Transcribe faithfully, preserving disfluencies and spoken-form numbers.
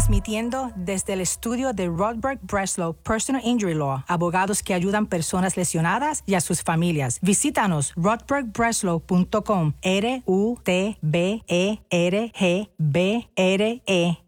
Transmitiendo desde el estudio de Rodberg Breslow Personal Injury Law, abogados que ayudan personas lesionadas y a sus familias. Visítanos rodberg breslow punto com, R U T B E R G B R E